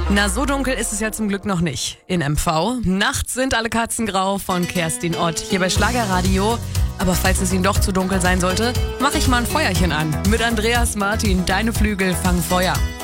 Na, so dunkel ist es ja zum Glück noch nicht in MV. Nachts sind alle Katzen grau von Kerstin Ott hier bei Schlagerradio. Aber falls es Ihnen doch zu dunkel sein sollte, mache ich mal ein Feuerchen an. Mit Andreas Martin, deine Flügel fangen Feuer.